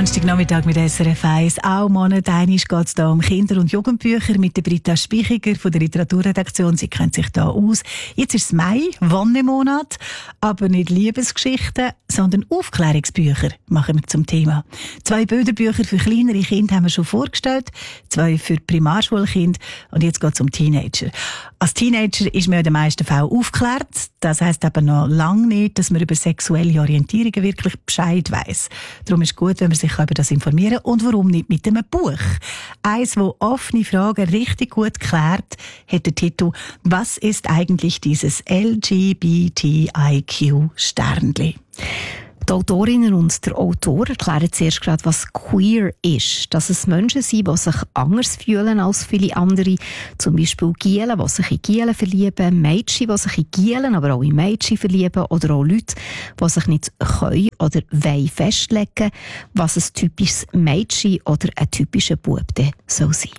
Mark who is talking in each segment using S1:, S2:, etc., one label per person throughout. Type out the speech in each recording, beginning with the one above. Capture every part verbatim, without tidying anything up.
S1: Donnerstagnachmittag mit S R F eins. Auch Monat einmal geht es hier um Kinder- und Jugendbücher mit der Britta Spichiger von der Literaturredaktion. Sie kennt sich da aus. Jetzt ist es Mai, Wonnemonat, aber nicht Liebesgeschichten, sondern Aufklärungsbücher machen wir zum Thema. Zwei Bilderbücher für kleinere Kinder haben wir schon vorgestellt, zwei für Primarschulkinder und jetzt geht es um Teenager. Als Teenager ist man in den meisten Fällen aufgeklärt. Das heisst aber noch lange nicht, dass man über sexuelle Orientierungen wirklich Bescheid weiss. Darum ist es gut, wenn man sich über das informieren kann. Und warum nicht mit einem Buch? Eins, das offene Fragen richtig gut klärt, hat den Titel «Was ist eigentlich dieses L G B T I Q-Sternli?»
S2: Die Autorinnen und der Autor erklären zuerst gerade, was queer ist. Dass es Menschen sind, die sich anders fühlen als viele andere. Zum Beispiel Gielen, die sich in Gielen verlieben, Mädchen, die sich in Gielen, aber auch in Mädchen verlieben, oder auch Leute, die sich nicht können oder wollen festlegen, was ein typisches Mädchen oder ein typischer Bub soll sein.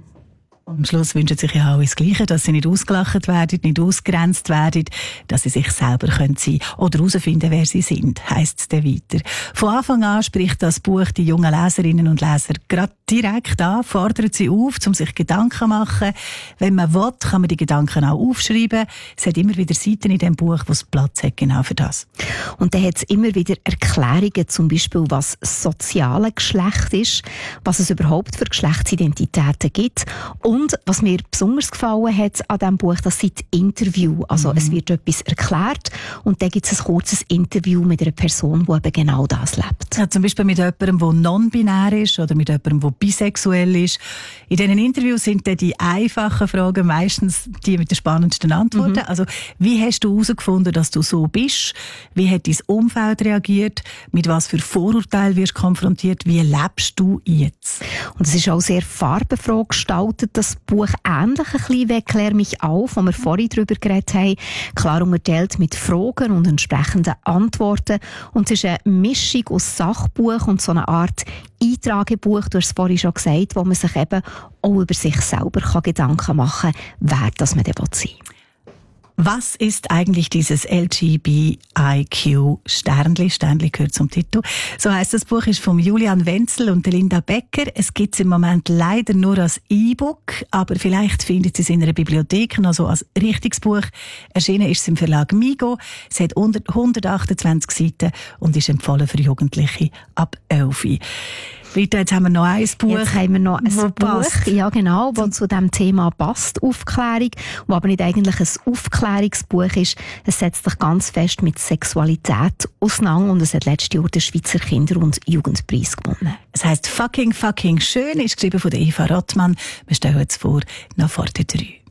S1: Am Schluss wünschen sich ja alle das Gleiche, dass sie nicht ausgelacht werden, nicht ausgegrenzt werden, dass sie sich selber sein können oder herausfinden, wer sie sind, heisst es dann weiter. Von Anfang an spricht das Buch die jungen Leserinnen und Leser gerade direkt an, fordert sie auf, um sich Gedanken zu machen. Wenn man will, kann man die Gedanken auch aufschreiben. Es hat immer wieder Seiten in diesem Buch, wo es Platz hat genau für das.
S2: Und dann hat es immer wieder Erklärungen, zum Beispiel, was soziale Geschlecht ist, was es überhaupt für Geschlechtsidentitäten gibt. Und was mir besonders gefallen hat an diesem Buch, das sind Interview. Also mhm. es wird etwas erklärt und dann gibt es ein kurzes Interview mit einer Person, die eben genau das lebt.
S1: Ja, zum Beispiel mit jemandem, der non-binär ist oder mit jemandem, der bisexuell ist. In diesen Interviews sind dann die einfachen Fragen meistens die mit den spannendsten Antworten. Mhm. Also wie hast du herausgefunden, dass du so bist? Wie hat dein Umfeld reagiert? Mit was für Vorurteilen wirst du konfrontiert? Wie lebst du jetzt?
S2: Und es ist auch sehr farbenfroh gestaltet, das Buch, ähnlich ein bisschen wie «Klär mich auf», wo wir vorhin darüber geredet haben. Klar unterteilt mit Fragen und entsprechenden Antworten. Und es ist eine Mischung aus Sachbuch und so einer Art Eintragebuch, du hast es vorhin schon gesagt, wo man sich eben auch über sich selber Gedanken machen kann, wer das man dann sein will.
S1: Was ist eigentlich dieses L G B T I Q-Sternli? Sternli gehört zum Titel. So heisst das Buch, ist von Julian Wenzel und Linda Becker. Es gibt es im Moment leider nur als E-Book, aber vielleicht findet es in einer Bibliothek, also als richtiges Buch. Erschienen ist es im Verlag Migo. Es hat hundertachtundzwanzig Seiten und ist empfohlen für Jugendliche ab elf. Rita, jetzt haben wir noch ein Buch.
S2: Jetzt haben wir noch ein Buch, passt. ja genau, das zu diesem Thema passt, Aufklärung, das aber nicht eigentlich ein Aufklärungsbuch ist. Es setzt sich ganz fest mit Sexualität auseinander und es hat letztes Jahr den Schweizer Kinder- und Jugendpreis gewonnen.
S1: Es heisst «Fucking, fucking schön», ist geschrieben von Eva Rottmann. Wir stellen jetzt vor, nach Forte drei.